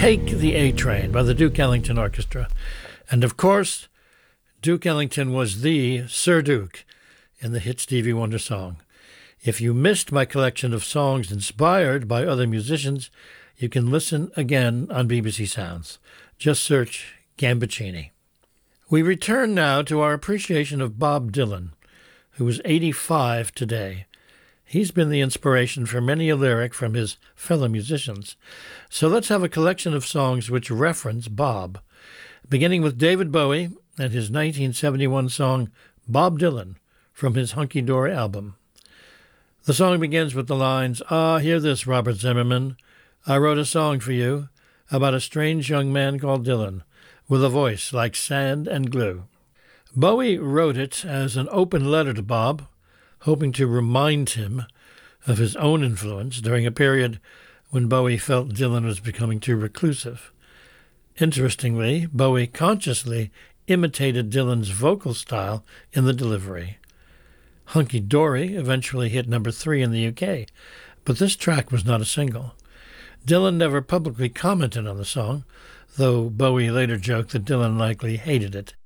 Take the A Train by the Duke Ellington Orchestra. And of course, Duke Ellington was the Sir Duke in the hit Stevie Wonder song. If you missed my collection of songs inspired by other musicians, you can listen again on BBC Sounds. Just search Gambaccini. We return now to our appreciation of Bob Dylan, who is 85 today. He's been the inspiration for many a lyric from his fellow musicians. So let's have a collection of songs which reference Bob, beginning with David Bowie and his 1971 song Bob Dylan from his Hunky Dory album. The song begins with the lines, "Ah, hear this, Robert Zimmerman. I wrote a song for you about a strange young man called Dylan with a voice like sand and glue." Bowie wrote it as an open letter to Bob, hoping to remind him of his own influence during a period when Bowie felt Dylan was becoming too reclusive. Interestingly, Bowie consciously imitated Dylan's vocal style in the delivery. Hunky Dory eventually hit number 3 in the UK, but this track was not a single. Dylan never publicly commented on the song, though Bowie later joked that Dylan likely hated it.